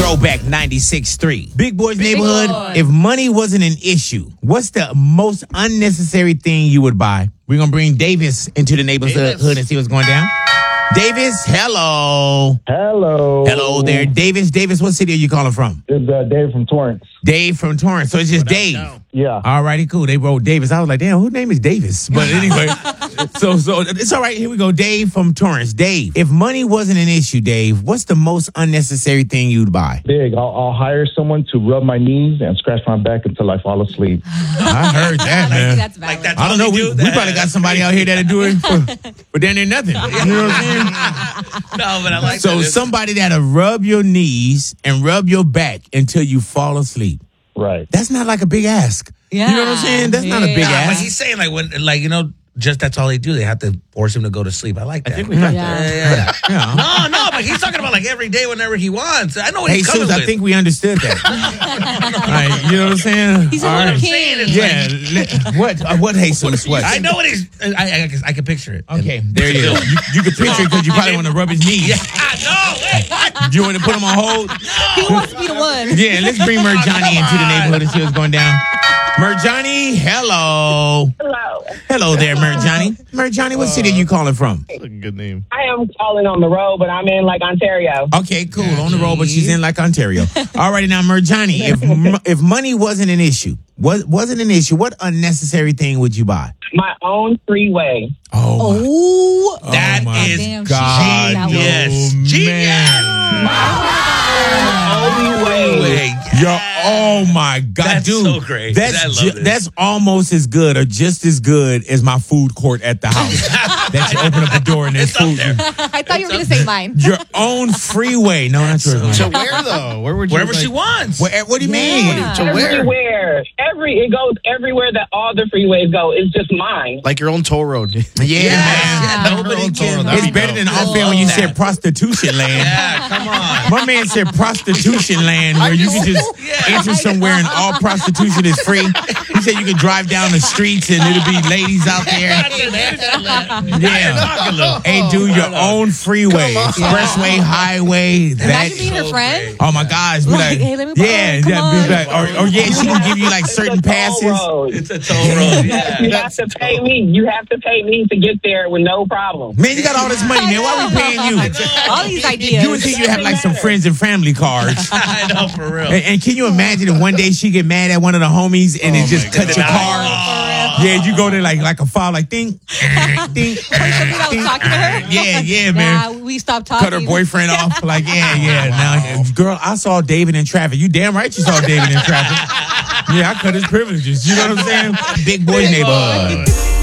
Throwback 96.3. Big Boy's Neighborhood. Boy. If money wasn't an issue, what's the most unnecessary thing you would buy? We're going to bring Davis into the neighborhood and see what's going down. Davis, hello. Hello there. Davis, what city are you calling from? It's Dave from Torrance. Dave from Torrance. So it's just Dave. Yeah. All righty, cool. They wrote Davis. I was like, damn, whose name is Davis? But anyway, so it's all right. Here we go. Dave from Torrance. Dave, if money wasn't an issue, Dave, what's the most unnecessary thing you'd buy? Big. I'll hire someone to rub my knees and scratch my back until I fall asleep. I heard that, man. That's valid. that's I don't know. We probably got somebody out here that'll do it for damn near nothing. You know what I'm saying? No, but I like So that. somebody that'll rub your knees and rub your back until you fall asleep. Right. That's not like a big ask. Yeah. You know what I'm saying? That's not a big Nah, but ask. he's saying just that's all they do. They have to force him to go to sleep. I like that. I think we got Yeah. Yeah. No, but he's talking about like every day whenever he wants. I know what Hey, he's coming Sus, with. I think we understood that. All right, you know what I'm saying? He's a All little right. king. It's What, Jesus? What? I know what he's. I can picture it. Okay, there you go. You can picture it because you probably want to rub his knees. No, wait. Do you want to put him on hold? He wants to be the one. Yeah, let's bring Merjani into the neighborhood and see what's going down. Merjani, hello. Hello there, Merjani. Merjani, what city are you calling from? That's a good name. I am calling on the road, but I'm in like Ontario. Okay, cool. On the road, but she's in like Ontario. All righty, now, Merjani, if money wasn't an issue, what unnecessary thing would you buy? My own freeway. Oh, Oh, That my is damn, God, genius. no, Genius. Only way. Oh my God, That's dude! so great. I love this. That's almost as good or just as good as my food court at the house. That you open up the door and there's It's up food. there. I thought you were going to say mine. Your own freeway. No, not yours. So where though? Where would you Wherever she wants. What do you mean? Yeah. To where? Everywhere. It goes everywhere that all the freeways go. It's just mine. Like your own toll road. Yeah, man. Yeah, nobody can. It's better than off there when you said prostitution land. Yeah, come on. My man said prostitution land where you can just enter somewhere and all prostitution is free. He said you can drive down the streets and it'll be ladies out there. Yeah. Hey, dude, your own freeway, expressway, highway. Imagine being her friend. Oh my gosh. Be like, Hey, let me borrow. yeah, Come yeah, be on. like, or yeah, she can give you like certain It's a toll passes. road. It's a toll road. Yeah. You have to pay me. You have to pay me to get there with no problem. Man, you got all this money, man. Why we paying you? All these ideas. You would think you have like some friends and family cards. I know, for real. And can you imagine if one day she get mad at one of the homies and it just cut your car? Yeah, you go there like a file, like ding, ding, I was talking to her. Yeah, man. Nah, we stopped talking. Cut her boyfriend off. Like, yeah. Now, girl, I saw David in traffic. You damn right you saw David in traffic. Yeah, I cut his privileges. You know what I'm saying? Big boy neighborhood.